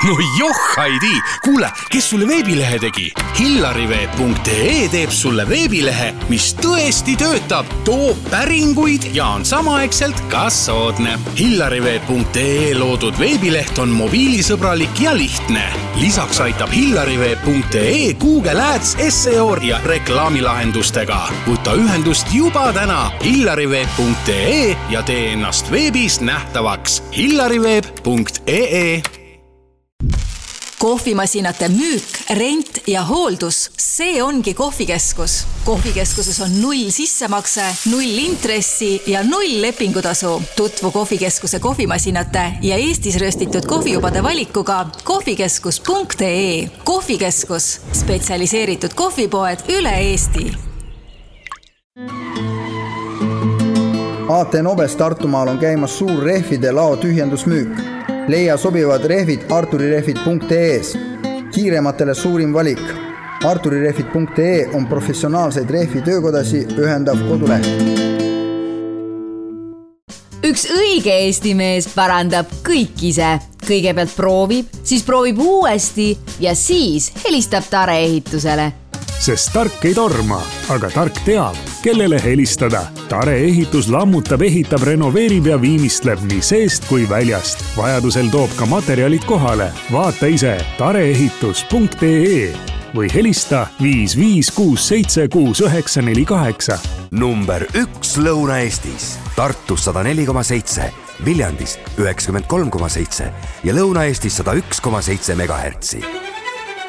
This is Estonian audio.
No johhaidi! Kuule, kes sulle veebilehe tegi? Hillariveeb.ee teeb sulle veebilehe, mis tõesti töötab, toob päringuid ja on samaaegselt ka soodne. Hillariveeb.ee loodud veebileht on mobiilisõbralik ja lihtne. Lisaks aitab Hillariveeb.ee Google Ads, SEO ja reklaamilahendustega. Võta ühendust juba täna Hillariveeb.ee ja tee ennast veebis nähtavaks. Hillariveeb.ee. Kohvimasinate müük, rent ja hooldus, see ongi kohvikeskus. Kohvikeskuses on 0 sissemakse, 0 intressi ja 0 lepingutasu. Tutvu kohvikeskuse kohvimasinate ja Eestis röstitud kohvijubade valikuga kohvikeskus.ee. Kohvikeskus, spetsialiseeritud kohvipoed üle Eesti. AT Nobes Tartumaal on käimas suur rehvide lao tühjendusmüük. Leia sobivad rehvid arturirehvid.ee-s. Kiirematele suurim valik. Arturirehvid.ee on professionaalseid rehvi töökodasi ühendav koduleht. Üks õige Eesti mees parandab kõik ise. Kõigepealt proovib, siis proovib uuesti ja siis helistab Tare ehitusele. Sest tark ei torma, aga tark teab, kellele helistada. Tare ehitus lammutab, ehitab, renoveerib ja viimistleb nii seest kui väljast. Vajadusel toob ka materjalid kohale. Vaata ise tareehitus.ee või helista 55676948. Number 1 Lõuna-Eestis. Tartus 104,7, Viljandis 93,7 ja Lõuna-Eestis 101,7 MHz.